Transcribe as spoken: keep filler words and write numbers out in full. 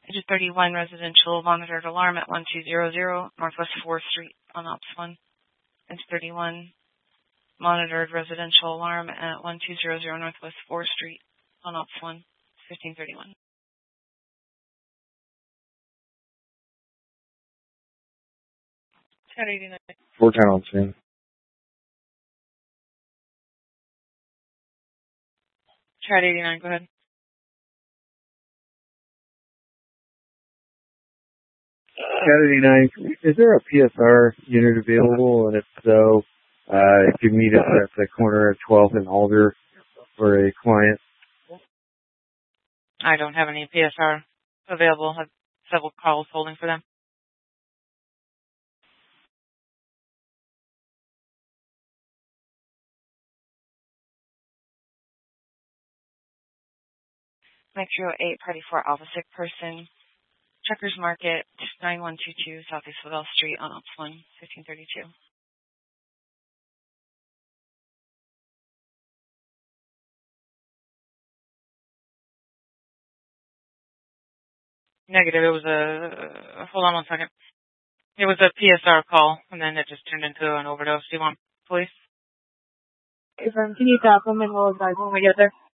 Page thirty-one, residential monitored alarm at one two zero zero Northwest fourth Street on Ops one. Page thirty-one, monitored residential alarm at one two zero zero Northwest fourth Street on Ops one, fifteen thirty-one. Chad eighty-nine. four ten on scene. Chad eighty-nine, go ahead. Chad eighty-nine, is there a P S R unit available? And if so, uh, if you meet us at the corner of twelfth and Alder for a client. I don't have any P S R available. I have several calls holding for them. Metro eight, Party four, Alpha six person. Checkers Market, nine one two two Southeast Lavelle Street on Ops one, fifteen thirty-two. Negative. It was a, hold on one second. It was a P S R call, and then it just turned into an overdose. Do you want police? Confirm. Can you tap them and we'll advise when we get there?